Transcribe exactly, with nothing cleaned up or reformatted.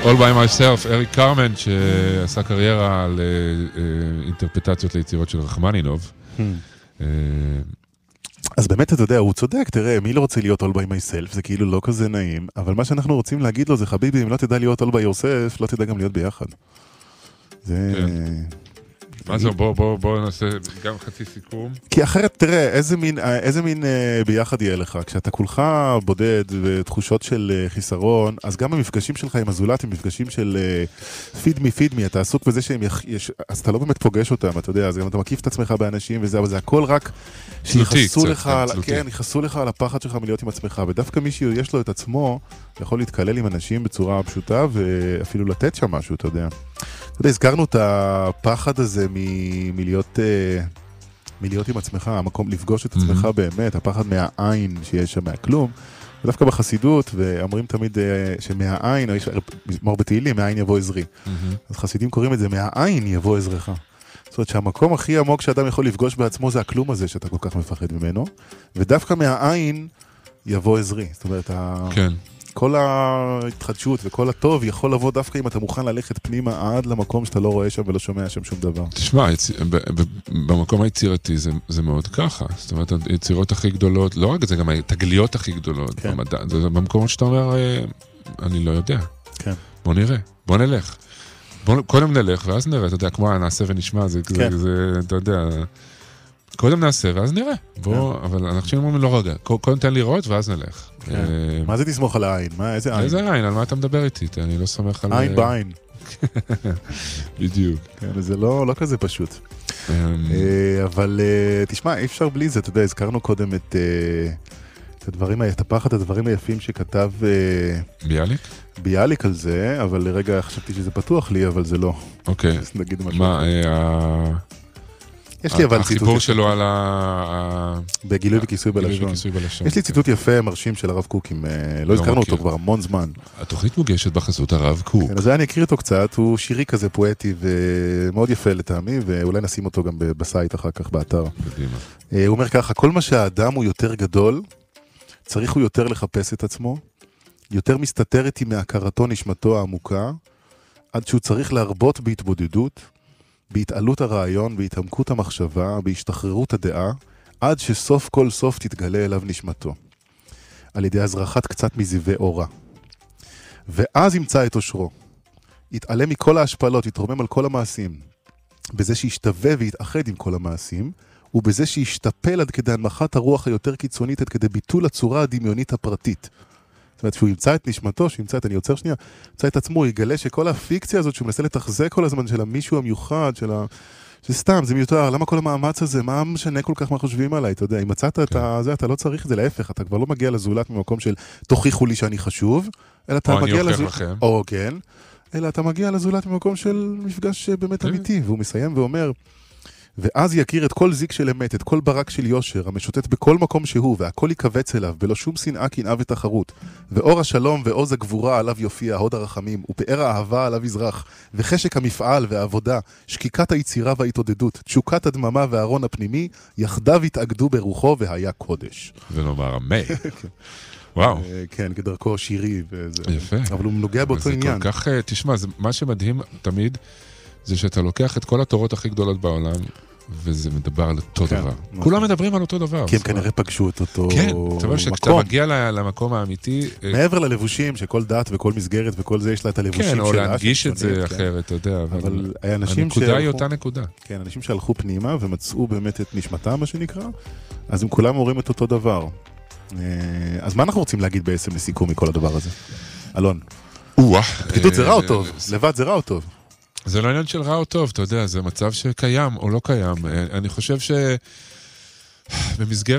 All by myself, אריק קרמן, שעשה קריירה על אינטרפטציות ליצירות של רחמנינוב. אז באמת אתה יודע, הוא צודק, תראה, מי לא רוצה להיות all by myself, זה כאילו לא כזה נעים, אבל מה שאנחנו רוצים להגיד לו זה, חביבי, אם לא תדע להיות all by yourself, לא תדע גם להיות ביחד. זה... מה זה, בוא, בוא, בוא נעשה גם חצי סיכום. כי אחרת, תראה, איזה מין, איזה מין אה, ביחד יהיה לך. כשאתה כולך בודד ותחושות של אה, חיסרון, אז גם המפגשים שלך עם הזולת, הם מפגשים של פיד מי, פיד מי, אתה עסוק בזה שהם יח... יש... אז אתה לא באמת פוגש אותם, אתה יודע, אז גם אתה מקיף את עצמך באנשים וזה, אבל זה הכל רק שיחסו לך, על... כן, יחסו לך על הפחד שלך מלהיות עם עצמך, ודווקא מישהו יש לו את עצמו, יכול להתקלל עם אנשים בצורה פשוטה, ואפילו לתת שם משהו, אתה יודע. אתה יודע, הזכרנו את הפחד הזה מ- מלהיות, מלהיות עם עצמך, המקום לפגוש את עצמך באמת, הפחד מהעין שיש שם מהכלום, ודווקא בחסידות, ואומרים תמיד שמהעין, מור בתהילים, מהעין יבוא עזרי. אז חסידים קוראים את זה, מהעין יבוא עזרך. זאת אומרת שהמקום הכי עמוק שאדם יכול לפגוש בעצמו זה הכלום הזה שאתה כל כך מפחד ממנו, ודווקא מהעין יבוא עזרי. זאת אומרת, כן. כל ההתחדשות וכל הטוב יכול לבוא דווקא אם אתה מוכן ללכת פנימה עד למקום שאתה לא רואה שם ולא שומע שם שום דבר. תשמע, במקום היצירתי זה מאוד ככה. זאת אומרת, היצירות הכי גדולות, לא רק זה, גם התגליות הכי גדולות במדע. זה במקום שאתה אומר, אני לא יודע. כן. בוא נראה, בוא נלך. קודם נלך ואז נראה, אתה יודע, כמו נעשה ונשמע, זה, אתה יודע... קודם נעשה, ואז נראה. בוא, אבל אנחנו אומרים לו רגע, קודם תן לראות, ואז נלך. מה זה תסמוך על העין? איזה עין? איזה עין? על מה אתה מדבר איתי? אני לא סומך על... עין בעין. בדיוק. זה לא כזה פשוט. אבל תשמע, אי אפשר בלי זה, אתה יודע, הזכרנו קודם את הדברים, את הפחד, הדברים היפים שכתב... ביאליק? ביאליק על זה, אבל לרגע חשבתי שזה פתוח לי, אבל זה לא. אוקיי. מה, יש לי אבל ציטוט... החיבור שלו על ה... בגילוי וכיסוי בלשון. יש לי ציטוט יפה, מרשים של הרב קוק, לא הזכרנו אותו כבר המון זמן. התוכנית מוגשת בחסות הרב קוק. אז אני אקריא אותו קצת, הוא שירי כזה פואטי ומאוד יפה לטעמי, ואולי נשים אותו גם בסייט אחר כך, באתר. הוא אומר ככה, כל מה שהאדם הוא יותר גדול, צריך הוא יותר לחפש את עצמו, יותר מסתתר איתי מהכרתו נשמתו העמוקה, עד שהוא צריך להרבות בהתבודדות, בהתעלות הרעיון, בהתעמקות המחשבה, בהשתחררות הדעה, עד שסוף כל סוף תתגלה אליו נשמתו, על ידי הזרחת קצת מזיבי אורה. ואז ימצא את אושרו, יתעלם מכל ההשפלות, יתרומם על כל המעשים, בזה שישתווה ויתאחד עם כל המעשים, ובזה שישתפל עד כדי הנמכת הרוח היותר קיצונית, עד כדי ביטול הצורה הדמיונית הפרטית. זאת אומרת, שהוא ימצא את נשמתו, שהוא ימצא את, אני יוצר שנייה, ימצא את עצמו, יגלה שכל הפיקציה הזאת, שהוא מנסה לתחזק כל הזמן של המישהו המיוחד, של ה... שסתם, זה מיותר, למה כל המאמץ הזה, מה משנה כל כך מה חושבים עליי, אתה יודע, אם מצאת את זה, אתה לא צריך את זה, להפך, אתה כבר לא מגיע לזולת ממקום של תוכיחו לי שאני חשוב, אלא אתה מגיע לזולת, או כן, אלא אתה מגיע לזולת ממקום של מפגש באמת אמיתי, והוא מסיים ואומר, ואז יכיר את כל זיק של אמת, את כל ברק של יושר, המשוטט בכל מקום שהוא, והכל יקבץ אליו, בלא שום שנאה, קנאה ותחרות. ואור השלום ועוז הגבורה עליו יופיע, הוד הרחמים, ופאר האהבה עליו יזרח, וחשק המפעל והעבודה, שקיקת היצירה וההתעודדות, תשוקת הדממה והארון הפנימי, יחדיו התאגדו ברוחו והיה קודש. ולומר אמן. וואו. כן, כדרכו שירי וזה. יפה. אבל הוא נוגע באותו עניין. זה כל כך, תשמע, מה שמדהים תמיד, זה שאתה לוקח את כל התורות הכי גדולות בעולם, וזה מדבר על אותו דבר. כולם מדברים על אותו דבר. כי הם כנראה פגשו את אותו מקום. כן, אתה אומר שכשאתה מגיע למקום האמיתי... מעבר ללבושים, שכל דת וכל מסגרת וכל זה, יש לה את הלבושים שלה. כן, או להנגיש את זה אחרת, אתה יודע. אבל הנקודה היא אותה נקודה. כן, אנשים שהלכו פנימה ומצאו באמת את נשמתם, מה שנקרא, אז הם כולם אומרים את אותו דבר. אז מה אנחנו רוצים להגיד בעצם לסיכום מכל הדבר הזה? אלון. פקידות זה רע או טוב? לבד זה רע או טוב? זה לא עניין של רע או טוב, אתה יודע, זה מצב שקיים או לא קיים. אני חושב שבמסגרת